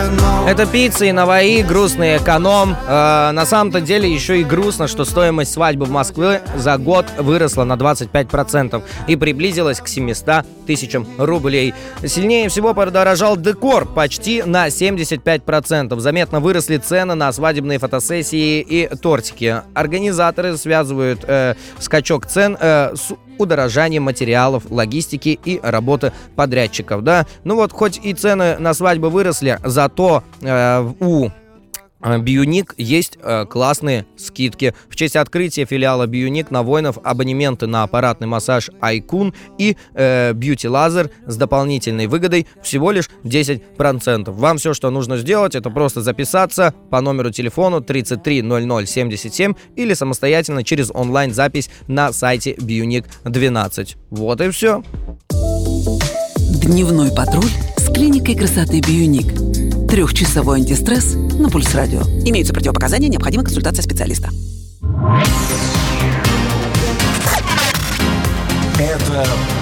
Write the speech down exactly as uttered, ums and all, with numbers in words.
Это пицца и наваи, грустный эконом. Э, на самом-то деле еще и грустно, что стоимость свадьбы в Москве за год выросла на двадцать пять процентов и приблизилась к семьюстам тысячам рублей. Сильнее всего подорожал декор почти на семьдесят пять процентов. Заметно выросли цены на свадебные фотосессии и тортики. Организаторы связывают э, скачок цен э, с удорожанием материалов, логистики и работы подрядчиков, да. Ну вот, хоть и цены на свадьбы выросли, зато э, у Bionic есть э, классные скидки. В честь открытия филиала Bionic на воинов абонементы на аппаратный массаж Айкун и э, Beauty Laser с дополнительной выгодой всего лишь десять процентов. Вам все, что нужно сделать, это просто записаться по номеру телефона тридцать три ноль ноль семьдесят семь или самостоятельно через онлайн-запись на сайте Bionic двенадцать. Вот и все. Дневной патруль с клиникой красоты Bionic. Трехчасовой антистресс на Пульс Радио. Имеются противопоказания, необходима консультация специалиста. Это